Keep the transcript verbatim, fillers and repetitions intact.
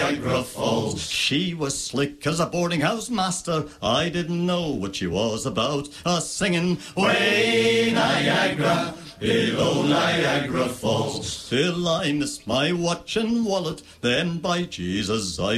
Niagara Falls. She was slick as a boarding house master. I didn't know what she was about. A singing way Niagara, below Niagara Falls. Till I missed my watch and wallet. Then by Jesus I